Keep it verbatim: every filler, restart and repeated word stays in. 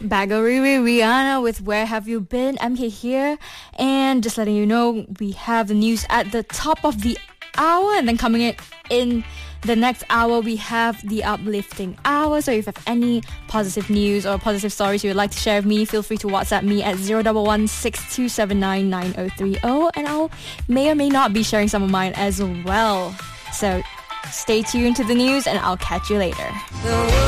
Bagariri Rihanna with Where Have You Been? M K here, and just letting you know we have the news at the top of the hour, and then coming in in the next hour we have the uplifting hour. So if you have any positive news or positive stories you would like to share with me, feel free to WhatsApp me at zero one one six two seven nine nine zero three zero, and I'll may or may not be sharing some of mine as well. So stay tuned to the news, and I'll catch you later.